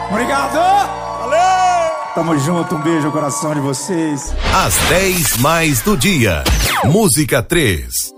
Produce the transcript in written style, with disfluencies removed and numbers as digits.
Obrigado! Valeu! Tamo junto, um beijo no coração de vocês. Às 10 mais do dia. Música 3.